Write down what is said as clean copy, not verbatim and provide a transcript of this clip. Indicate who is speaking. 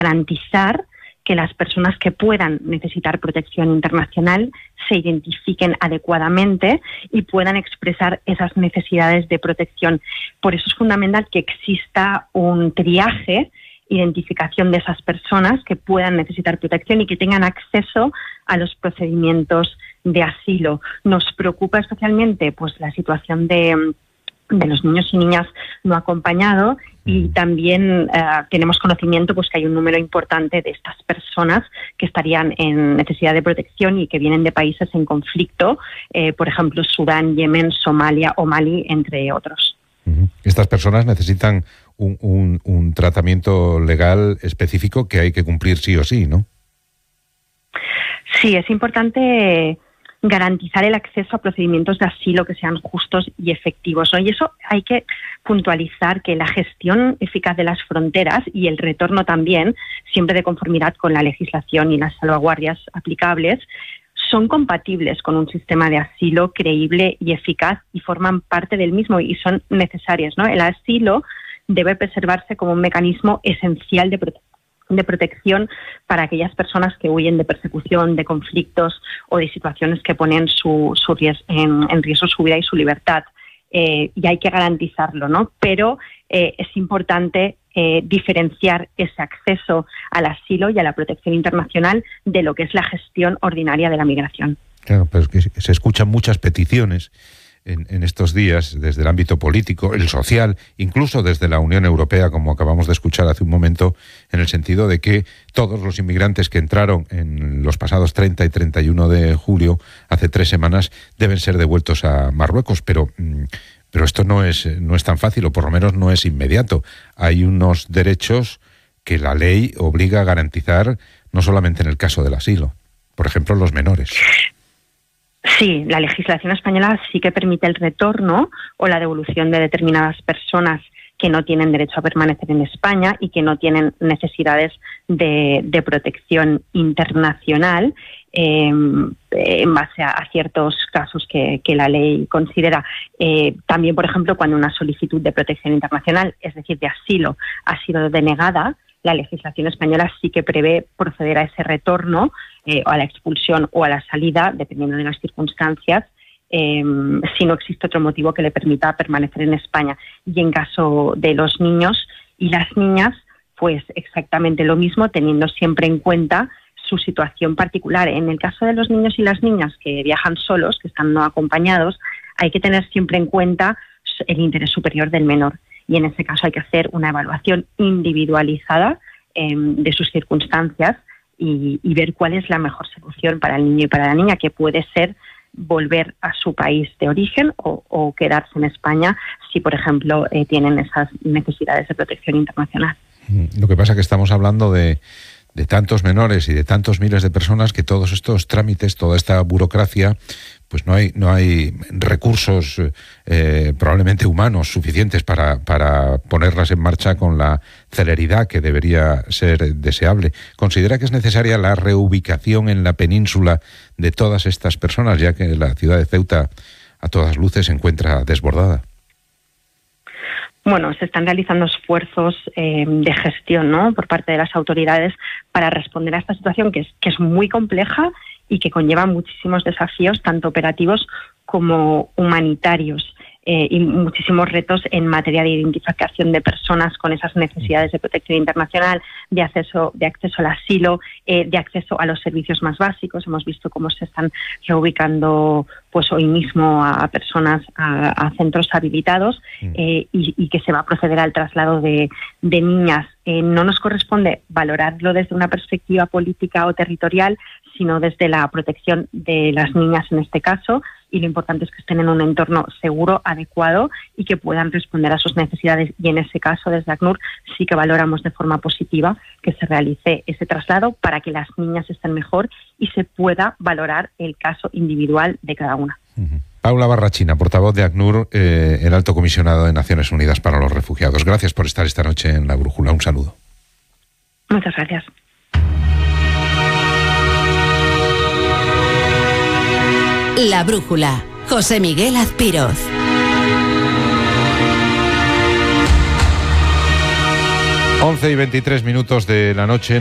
Speaker 1: garantizar que las personas que puedan necesitar protección internacional se identifiquen adecuadamente y puedan expresar esas necesidades de protección. Por eso es fundamental que exista un triaje, identificación de esas personas que puedan necesitar protección y que tengan acceso a los procedimientos de asilo. Nos preocupa especialmente pues la situación de los niños y niñas no acompañados, y también tenemos conocimiento pues que hay un número importante de estas personas que estarían en necesidad de protección y que vienen de países en conflicto, por ejemplo Sudán, Yemen, Somalia o Mali, entre otros.
Speaker 2: Estas personas necesitan un tratamiento legal específico que hay que cumplir sí o sí, ¿no?
Speaker 1: Sí, es importante garantizar el acceso a procedimientos de asilo que sean justos y efectivos, ¿no? Y eso hay que puntualizar, que la gestión eficaz de las fronteras y el retorno también, siempre de conformidad con la legislación y las salvaguardias aplicables, son compatibles con un sistema de asilo creíble y eficaz y forman parte del mismo y son necesarias, ¿no? El asilo debe preservarse como un mecanismo esencial de protección para aquellas personas que huyen de persecución, de conflictos o de situaciones que ponen en riesgo su vida y su libertad. Y hay que garantizarlo, ¿no? Pero es importante diferenciar ese acceso al asilo y a la protección internacional de lo que es la gestión ordinaria de la migración.
Speaker 2: Claro, pero es que se escuchan muchas peticiones en estos días desde el ámbito político, el social, incluso desde la Unión Europea, como acabamos de escuchar hace un momento, en el sentido de que todos los inmigrantes que entraron en los pasados 30 y 31 de julio, hace 3 semanas, deben ser devueltos a Marruecos, pero esto no es tan fácil, o por lo menos no es inmediato. Hay unos derechos que la ley obliga a garantizar, no solamente en el caso del asilo, por ejemplo, los menores.
Speaker 1: Sí, la legislación española sí que permite el retorno o la devolución de determinadas personas que no tienen derecho a permanecer en España y que no tienen necesidades de protección internacional en base a ciertos casos que la ley considera. También, por ejemplo, cuando una solicitud de protección internacional, es decir, de asilo, ha sido denegada, la legislación española sí que prevé proceder a ese retorno, o a la expulsión o a la salida, dependiendo de las circunstancias, si no existe otro motivo que le permita permanecer en España. Y en caso de los niños y las niñas, pues exactamente lo mismo, teniendo siempre en cuenta su situación particular. En el caso de los niños y las niñas que viajan solos, que están no acompañados, hay que tener siempre en cuenta el interés superior del menor. Y en ese caso hay que hacer una evaluación individualizada de sus circunstancias y ver cuál es la mejor solución para el niño y para la niña, que puede ser volver a su país de origen o quedarse en España si, por ejemplo, tienen esas necesidades de protección internacional.
Speaker 2: Lo que pasa es que estamos hablando de tantos menores y de tantos miles de personas que todos estos trámites, toda esta burocracia, pues no hay recursos probablemente humanos suficientes para ponerlas en marcha con la celeridad que debería ser deseable. ¿Considera que es necesaria la reubicación en la península de todas estas personas, ya que la ciudad de Ceuta a todas luces se encuentra desbordada?
Speaker 1: Bueno, se están realizando esfuerzos de gestión, ¿no?, por parte de las autoridades para responder a esta situación que es muy compleja y que conlleva muchísimos desafíos, tanto operativos como humanitarios, y muchísimos retos en materia de identificación de personas con esas necesidades de protección internacional, de acceso al asilo, de acceso a los servicios más básicos. Hemos visto cómo se están reubicando pues hoy mismo a personas a centros habilitados, y que se va a proceder al traslado de niñas. No nos corresponde valorarlo desde una perspectiva política o territorial, sino desde la protección de las niñas en este caso, y lo importante es que estén en un entorno seguro, adecuado y que puedan responder a sus necesidades. Y en ese caso, desde ACNUR, sí que valoramos de forma positiva que se realice ese traslado para que las niñas estén mejor y se pueda valorar el caso individual de cada una.
Speaker 2: Paula Barrachina, portavoz de ACNUR, el Alto Comisionado de Naciones Unidas para los Refugiados. Gracias por estar esta noche en La Brújula. Un saludo.
Speaker 1: Muchas gracias.
Speaker 3: La Brújula, José Miguel Azpiroz.
Speaker 2: 11:23 de la noche.